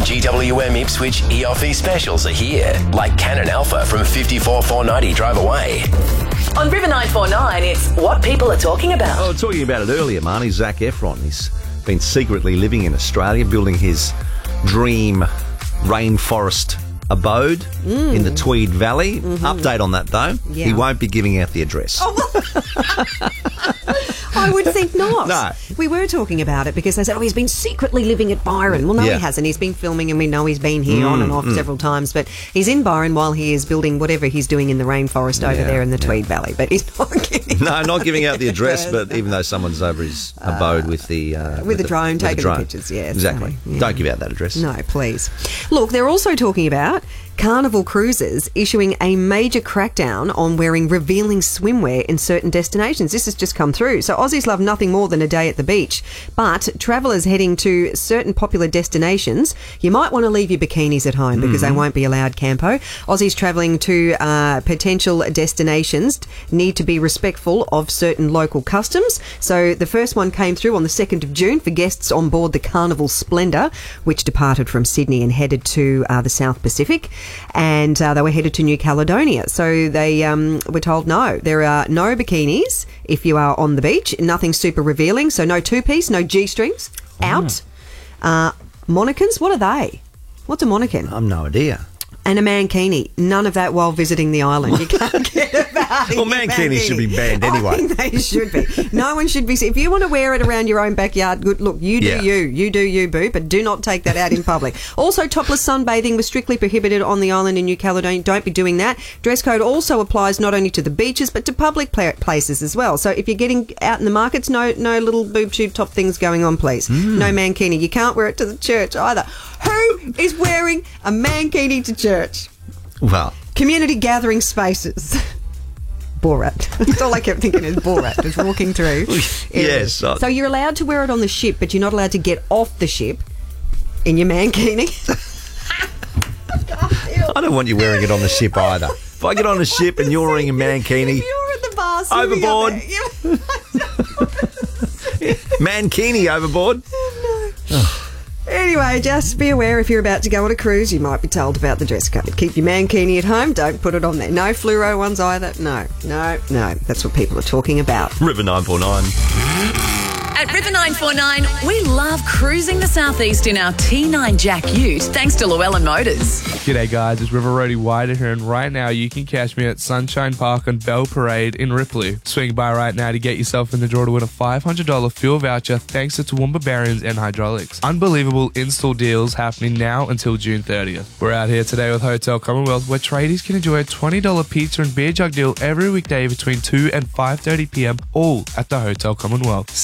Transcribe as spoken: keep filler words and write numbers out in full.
G W M Ipswich E O F I specials are here, like Canon Alpha from fifty-four four ninety drive away. On River nine four nine, it's what people are talking about. Oh, talking about it earlier, Marnie, Zac Efron. He's been secretly living in Australia, building his dream rainforest abode mm. in the Tweed Valley. Mm-hmm. Update on that, though. Yeah. He won't be giving out the address. Oh, I would think not. No. We were talking about it because they said, oh, he's been secretly living at Byron. Well, no, yeah. he hasn't. He's been filming and we know he's been here mm, on and off mm. several times, but he's in Byron while he is building whatever he's doing in the rainforest over yeah, there in the yeah. Tweed Valley. But he's not giving No, not giving out the address, but even though someone's over his abode with the... Uh, with, with the drone, with taking the, drone. the pictures, yes. Exactly. So, yeah. Don't give out that address. No, please. Look, they're also talking about Carnival Cruises issuing a major crackdown on wearing revealing swimwear in certain destinations. This has just come through. So Aussies love nothing more than a day at the beach, but travellers heading to certain popular destinations, you might want to leave your bikinis at home because mm-hmm. they won't be allowed campo. Aussies travelling to uh, potential destinations need to be respectful of certain local customs. So the first one came through on the second of June for guests on board the Carnival Splendour, which departed from Sydney and headed to uh, the South Pacific. And uh, they were headed to New Caledonia. So they um, were told, no, there are no bikinis if you are on the beach, nothing super revealing. So no two-piece, no G-strings, out. Oh. Uh, monokins, what are they? What's a monokin? I've no idea. And a mankini. None of that while visiting the island. You can't get about it. Well, mankini should be banned anyway. I think they should be. No one should be. If you want to wear it around your own backyard, good. Look, you do yeah. you. You do you, boo. But do not take that out in public. Also, topless sunbathing was strictly prohibited on the island in New Caledonia. Don't be doing that. Dress code also applies not only to the beaches but to public places as well. So if you're getting out in the markets, no no little boob tube top things going on, please. Mm. No mankini. You can't wear it to the church either. Who is wearing a mankini to church? Well, community gathering spaces. Borat. That's all I kept thinking is Borat, just walking through. Yes. So you're allowed to wear it on the ship, but you're not allowed to get off the ship in your mankini. I don't want you wearing it on the ship either. If I get on a ship and you're wearing a mankini, if you're at the bar, overboard. Mankini overboard. No. Oh. Anyway, just be aware if you're about to go on a cruise, you might be told about the dress code. Keep your mankini at home. Don't put it on there. No fluoro ones either. No, no, no. That's what people are talking about. River nine four nine. At River nine four nine, we love cruising the southeast in our T nine Jack Ute, thanks to Llewellyn Motors. G'day guys, it's River Roadie Wider here, and right now you can catch me at Sunshine Park on Bell Parade in Ripley. Swing by right now to get yourself in the draw to win a five hundred dollars fuel voucher thanks to Toowoomba Bearings and Hydraulics. Unbelievable install deals happening now until June thirtieth. We're out here today with Hotel Commonwealth, where tradies can enjoy a twenty dollars pizza and beer jug deal every weekday between two and five thirty p m, all at the Hotel Commonwealth.